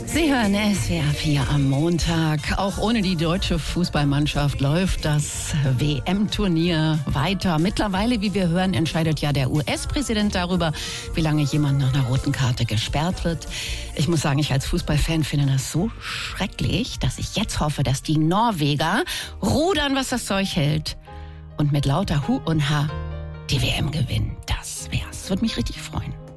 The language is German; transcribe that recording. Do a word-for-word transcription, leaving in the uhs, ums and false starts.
Sie hören S W R vier am Montag. Auch ohne die deutsche Fußballmannschaft läuft das W M-Turnier weiter. Mittlerweile, wie wir hören, entscheidet ja der U S-Präsident darüber, wie lange jemand nach einer roten Karte gesperrt wird. Ich muss sagen, ich als Fußballfan finde das so schrecklich, dass ich jetzt hoffe, dass die Norweger rudern, was das Zeug hält, und mit lauter Hu und Ha die W M gewinnen. Das wär's. Würde mich richtig freuen.